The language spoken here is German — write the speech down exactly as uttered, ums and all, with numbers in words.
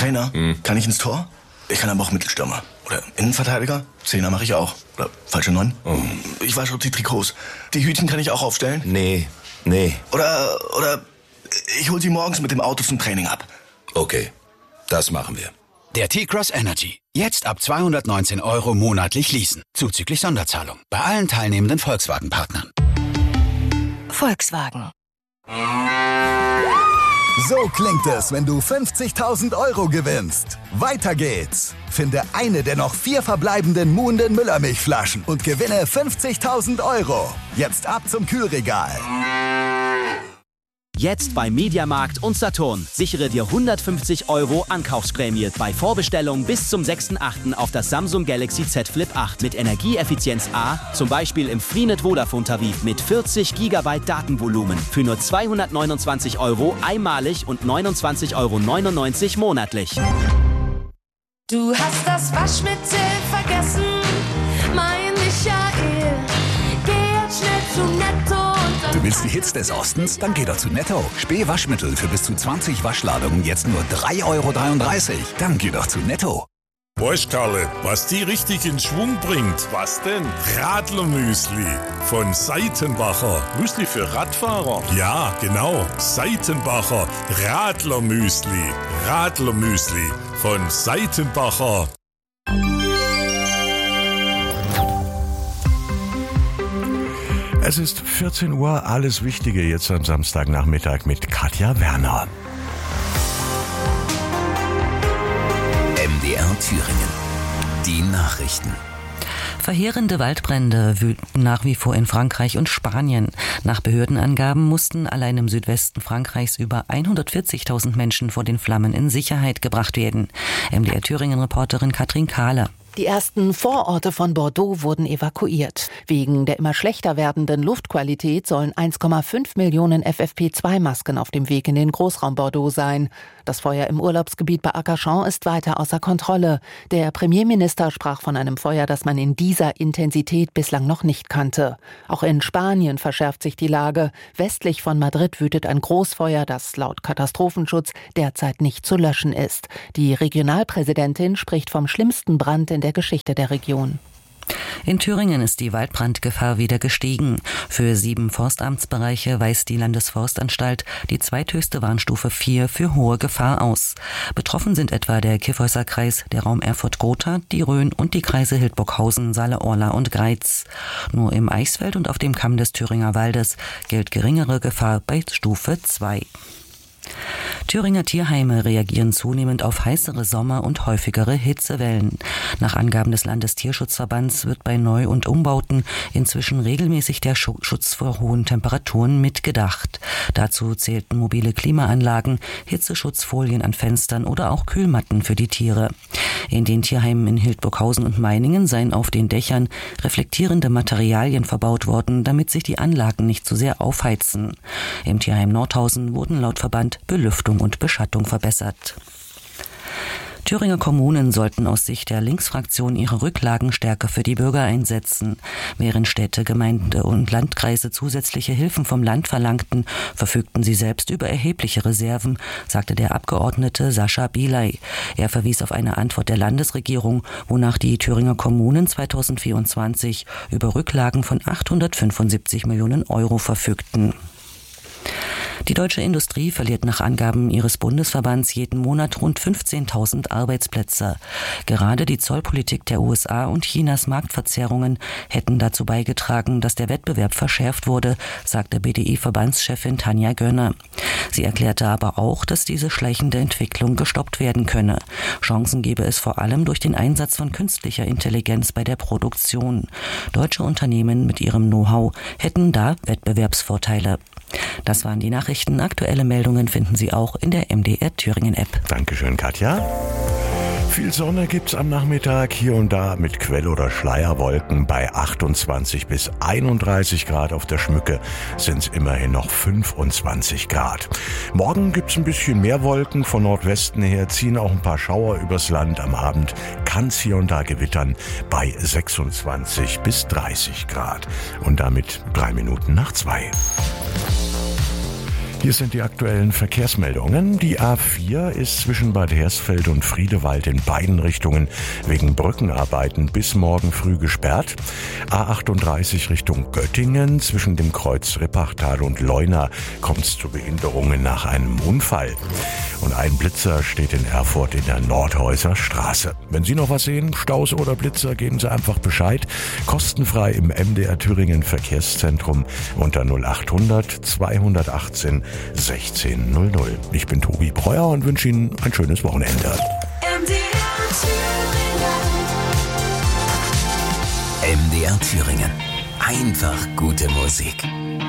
Trainer. Hm. Kann ich ins Tor? Ich kann aber auch Mittelstürmer. Oder Innenverteidiger. Zehner mache ich auch. Oder falsche Neun. Oh. Ich wasche auch die Trikots. Die Hütchen kann ich auch aufstellen. Nee, nee. Oder, oder ich hol sie morgens mit dem Auto zum Training ab. Okay, das machen wir. Der T-Cross Energy. Jetzt ab zweihundertneunzehn Euro monatlich leasen. Zuzüglich Sonderzahlung. Bei allen teilnehmenden Volkswagen-Partnern. Volkswagen. So klingt es, wenn du fünfzigtausend Euro gewinnst. Weiter geht's. Finde eine der noch vier verbleibenden Muhnden Müllermilchflaschen und gewinne fünfzigtausend Euro. Jetzt ab zum Kühlregal. Jetzt bei Mediamarkt und Saturn. Sichere dir hundertfünfzig Euro Ankaufsprämie bei Vorbestellung bis zum sechsten achten auf das Samsung Galaxy Z Flip acht mit Energieeffizienz A, zum Beispiel im Freenet Vodafone Tarif mit vierzig Gigabyte Datenvolumen für nur zweihundertneunundzwanzig Euro einmalig und neunundzwanzig Euro neunundneunzig monatlich. Du hast das Waschmittel vergessen, mein Michael. Geh jetzt schnell zu Netto. Du willst die Hits des Ostens? Dann geh doch zu Netto. Spee Waschmittel für bis zu zwanzig Waschladungen jetzt nur drei Euro dreiunddreißig. Dann geh doch zu Netto. Weißt Karle, was die richtig in Schwung bringt? Was denn? Radlermüsli von Seitenbacher. Müsli für Radfahrer? Ja, genau. Seitenbacher Radlermüsli. Radlermüsli von Seitenbacher. Es ist vierzehn Uhr, alles Wichtige jetzt am Samstagnachmittag mit Katja Werner. M D R Thüringen. Die Nachrichten. Verheerende Waldbrände wüten nach wie vor in Frankreich und Spanien. Nach Behördenangaben mussten allein im Südwesten Frankreichs über hundertvierzigtausend Menschen vor den Flammen in Sicherheit gebracht werden. M D R Thüringen-Reporterin Katrin Kahler. Die ersten Vororte von Bordeaux wurden evakuiert. Wegen der immer schlechter werdenden Luftqualität sollen eins Komma fünf Millionen F F P zwei Masken auf dem Weg in den Großraum Bordeaux sein. Das Feuer im Urlaubsgebiet bei Arcachon ist weiter außer Kontrolle. Der Premierminister sprach von einem Feuer, das man in dieser Intensität bislang noch nicht kannte. Auch in Spanien verschärft sich die Lage. Westlich von Madrid wütet ein Großfeuer, das laut Katastrophenschutz derzeit nicht zu löschen ist. Die Regionalpräsidentin spricht vom schlimmsten Brand in der Geschichte der Region. In Thüringen ist die Waldbrandgefahr wieder gestiegen. Für sieben Forstamtsbereiche weist die Landesforstanstalt die zweithöchste Warnstufe vier für hohe Gefahr aus. Betroffen sind etwa der Kyffhäuser Kreis, der Raum Erfurt-Gotha, die Rhön und die Kreise Hildburghausen, Saale-Orla und Greiz. Nur im Eichsfeld und auf dem Kamm des Thüringer Waldes gilt geringere Gefahr bei Stufe zwei. Thüringer Tierheime reagieren zunehmend auf heißere Sommer und häufigere Hitzewellen. Nach Angaben des Landestierschutzverbands wird bei Neu- und Umbauten inzwischen regelmäßig der Schutz vor hohen Temperaturen mitgedacht. Dazu zählten mobile Klimaanlagen, Hitzeschutzfolien an Fenstern oder auch Kühlmatten für die Tiere. In den Tierheimen in Hildburghausen und Meiningen seien auf den Dächern reflektierende Materialien verbaut worden, damit sich die Anlagen nicht zu sehr aufheizen. Im Tierheim Nordhausen wurden laut Verband Belüftung und Beschattung verbessert. Thüringer Kommunen sollten aus Sicht der Linksfraktion ihre Rücklagen stärker für die Bürger einsetzen. Während Städte, Gemeinden und Landkreise zusätzliche Hilfen vom Land verlangten, verfügten sie selbst über erhebliche Reserven, sagte der Abgeordnete Sascha Bielay. Er verwies auf eine Antwort der Landesregierung, wonach die Thüringer Kommunen zweitausendvierundzwanzig über Rücklagen von achthundertfünfundsiebzig Millionen Euro verfügten. Die deutsche Industrie verliert nach Angaben ihres Bundesverbands jeden Monat rund fünfzehntausend Arbeitsplätze. Gerade die Zollpolitik der U S A und Chinas Marktverzerrungen hätten dazu beigetragen, dass der Wettbewerb verschärft wurde, sagte B D I-Verbandschefin Tanja Gönner. Sie erklärte aber auch, dass diese schleichende Entwicklung gestoppt werden könne. Chancen gebe es vor allem durch den Einsatz von künstlicher Intelligenz bei der Produktion. Deutsche Unternehmen mit ihrem Know-how hätten da Wettbewerbsvorteile. Das waren die Nachrichten. Aktuelle Meldungen finden Sie auch in der M D R Thüringen App. Dankeschön, Katja. Viel Sonne gibt's am Nachmittag, hier und da mit Quell- oder Schleierwolken bei achtundzwanzig bis einunddreißig Grad. Auf der Schmücke sind's immerhin noch fünfundzwanzig Grad. Morgen gibt's ein bisschen mehr Wolken. Von Nordwesten her ziehen auch ein paar Schauer übers Land. Am Abend kann's hier und da gewittern bei sechsundzwanzig bis dreißig Grad. Und damit drei Minuten nach zwei. Hier sind die aktuellen Verkehrsmeldungen. Die A vier ist zwischen Bad Hersfeld und Friedewald in beiden Richtungen wegen Brückenarbeiten bis morgen früh gesperrt. A achtunddreißig Richtung Göttingen zwischen dem Kreuz Rippachtal und Leuna kommt es zu Behinderungen nach einem Unfall. Und ein Blitzer steht in Erfurt in der Nordhäuser Straße. Wenn Sie noch was sehen, Staus oder Blitzer, geben Sie einfach Bescheid. Kostenfrei im M D R Thüringen Verkehrszentrum unter null achthundert zweihundertachtzehn sechzehn null null. Ich bin Tobi Breuer und wünsche Ihnen ein schönes Wochenende. M D R Thüringen. Einfach gute Musik.